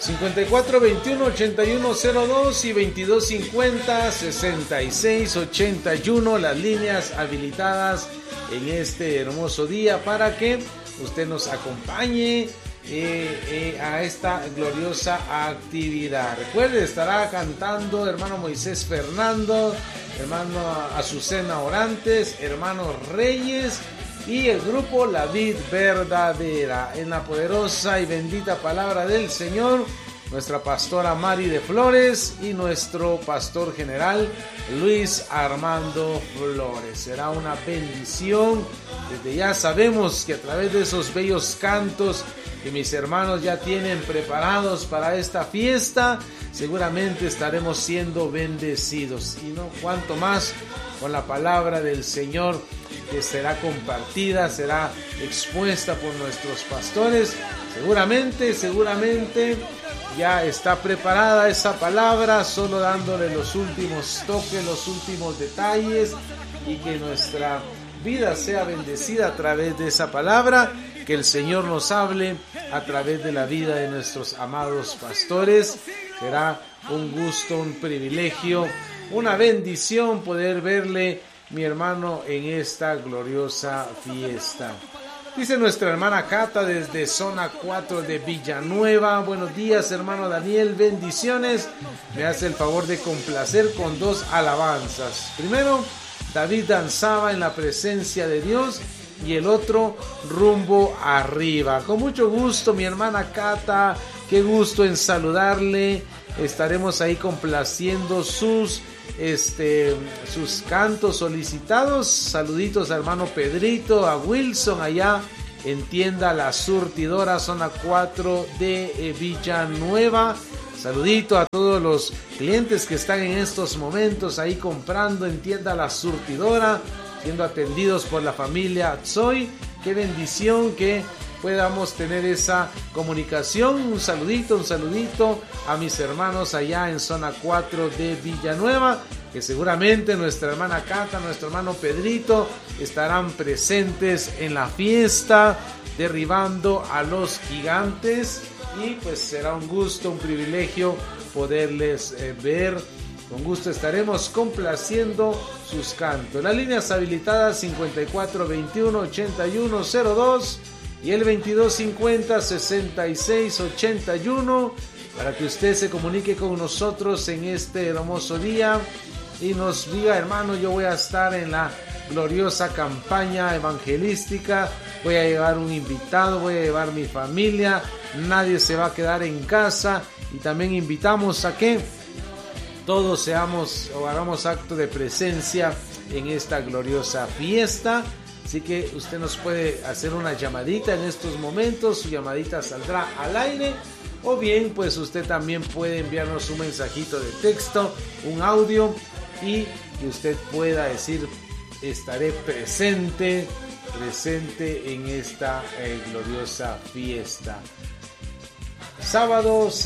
5421-8102 y 2250-6681, las líneas habilitadas en este hermoso día para que usted nos acompañe a esta gloriosa actividad. Recuerde, estará cantando hermano Moisés Fernando, hermano Azucena Orantes, hermanos Reyes y el grupo La Vid Verdadera. En la poderosa y bendita palabra del Señor, nuestra pastora Mari de Flores y nuestro pastor general Luis Armando Flores. Será una bendición. Desde ya sabemos que a través de esos bellos cantos que mis hermanos ya tienen preparados para esta fiesta, seguramente estaremos siendo bendecidos. Y no cuanto más con la palabra del Señor que será compartida, será expuesta por nuestros pastores. Seguramente ya está preparada esa palabra, solo dándole los últimos toques, los últimos detalles, y que nuestra vida sea bendecida a través de esa palabra, que el Señor nos hable a través de la vida de nuestros amados pastores. Será un gusto, un privilegio, una bendición poder verle, mi hermano, en esta gloriosa fiesta. Dice nuestra hermana Cata desde zona 4 de Villanueva: buenos días, hermano Daniel, bendiciones. Me hace el favor de complacer con dos alabanzas. Primero, David danzaba en la presencia de Dios, y el otro, rumbo arriba. Con mucho gusto, mi hermana Cata, qué gusto en saludarle. Estaremos ahí complaciendo sus cantos solicitados. Saluditos a hermano Pedrito, a Wilson allá en tienda La Surtidora, zona 4 de Villanueva. Saludito a todos los clientes que están en estos momentos ahí comprando en tienda La Surtidora, siendo atendidos por la familia Tzoy. Qué bendición que podamos tener esa comunicación. Un saludito a mis hermanos allá en zona 4 de Villanueva, que seguramente nuestra hermana Cata, nuestro hermano Pedrito estarán presentes en la fiesta, derribando a los gigantes, y pues será un gusto, un privilegio poderles ver. Con gusto estaremos complaciendo sus cantos. Las líneas habilitadas 5421-8102 y el 2250-6681 para que usted se comunique con nosotros en este hermoso día y nos diga: hermano, yo voy a estar en la gloriosa campaña evangelística, voy a llevar un invitado, voy a llevar mi familia, nadie se va a quedar en casa. Y también invitamos a que todos seamos o hagamos acto de presencia en esta gloriosa fiesta. Así que usted nos puede hacer una llamadita en estos momentos, su llamadita saldrá al aire, o bien pues usted también puede enviarnos un mensajito de texto, un audio, y que usted pueda decir: estaré presente en esta gloriosa fiesta. Sábado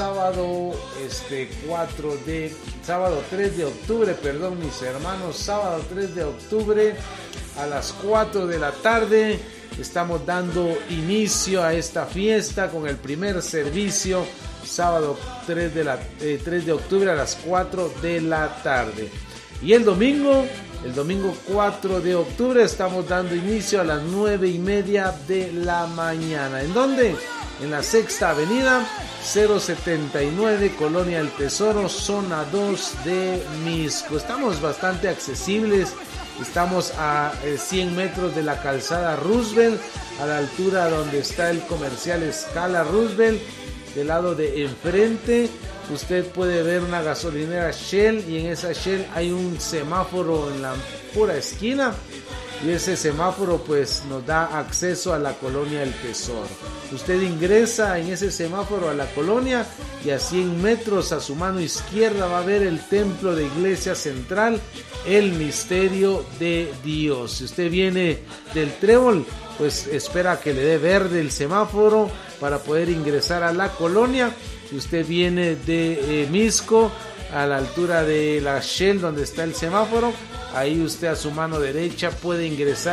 3 de octubre, mis hermanos, sábado 3 de octubre a las 4 de la tarde estamos dando inicio a esta fiesta con el primer servicio, sábado 3 de octubre a las 4 de la tarde. Y el domingo 4 de octubre estamos dando inicio a las 9:30 de la mañana. ¿En dónde? En la Sexta Avenida 079, Colonia El Tesoro, zona 2 de Misco. Estamos bastante accesibles. Estamos a 100 metros de la calzada Roosevelt, a la altura donde está el comercial Escala Roosevelt. Del lado de enfrente usted puede ver una gasolinera Shell, y en esa Shell hay un semáforo en la pura esquina, y ese semáforo pues nos da acceso a la colonia El Tesoro. Usted ingresa en ese semáforo a la colonia, y a 100 metros a su mano izquierda va a ver el templo de Iglesia Central, el Misterio de Dios. Si usted viene del Trébol, pues espera que le dé verde el semáforo para poder ingresar a la colonia. Si usted viene de Misco, a la altura de la Shell donde está el semáforo, ahí usted a su mano derecha puede ingresar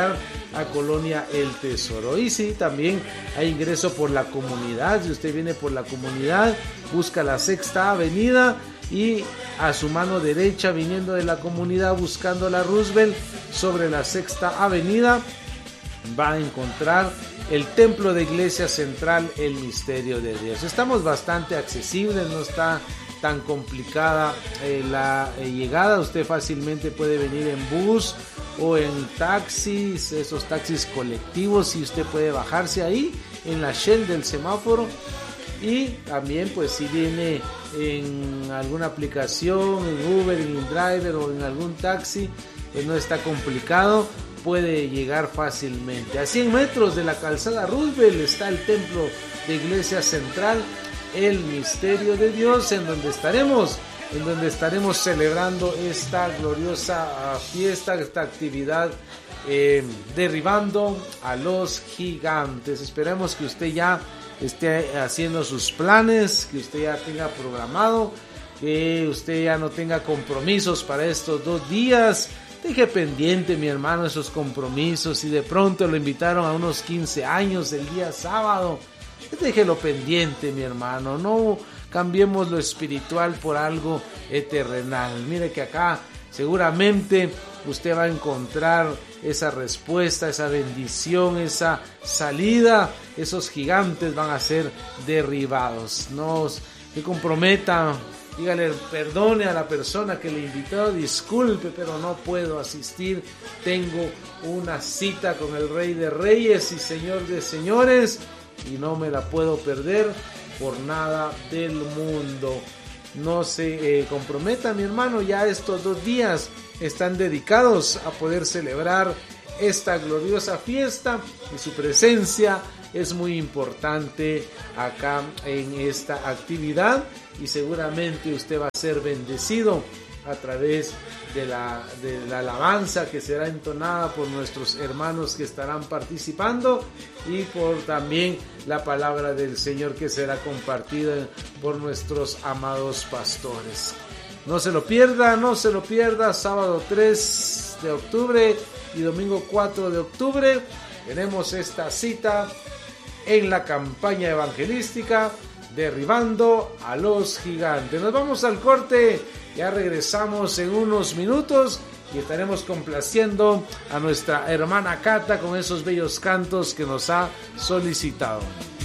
a Colonia El Tesoro. Y sí, también hay ingreso por la comunidad. Si usted viene por la comunidad, busca la Sexta Avenida y a su mano derecha, viniendo de la comunidad buscando la Roosevelt, sobre la Sexta Avenida, va a encontrar el templo de Iglesia Central, el Misterio de Dios. Estamos bastante accesibles, no está tan complicada la llegada. Usted fácilmente puede venir en bus o en taxis, esos taxis colectivos, y usted puede bajarse ahí en la Shell del semáforo. Y también, pues, si viene en alguna aplicación, en Uber, en InDriver o en algún taxi, pues no está complicado, puede llegar fácilmente. A 100 metros de la calzada Roosevelt está el templo de Iglesia Central, el Misterio de Dios, en donde estaremos celebrando esta gloriosa fiesta, esta actividad, derribando a los gigantes. Esperemos que usted ya esté haciendo sus planes, que usted ya tenga programado, que usted ya no tenga compromisos para estos 2 días. Deje pendiente, mi hermano, esos compromisos. Si de pronto lo invitaron a unos 15 años el día sábado, déjelo pendiente, mi hermano. No cambiemos lo espiritual por algo terrenal. Mire que acá seguramente usted va a encontrar esa respuesta, esa bendición, esa salida. Esos gigantes van a ser derribados. No se comprometa. Dígale, perdone a la persona que le invitó, disculpe, pero no puedo asistir. Tengo una cita con el Rey de Reyes y Señor de Señores y no me la puedo perder por nada del mundo. No se comprometa, mi hermano, ya estos 2 días están dedicados a poder celebrar esta gloriosa fiesta y su presencia es muy importante acá en esta actividad, y seguramente usted va a ser bendecido a través de la alabanza que será entonada por nuestros hermanos que estarán participando, y por también la palabra del Señor que será compartida por nuestros amados pastores. No se lo pierda, sábado 3 de octubre y domingo 4 de octubre tenemos esta cita en la campaña evangelística derribando a los gigantes. Nos vamos al corte, ya regresamos en unos minutos y estaremos complaciendo a nuestra hermana Cata con esos bellos cantos que nos ha solicitado.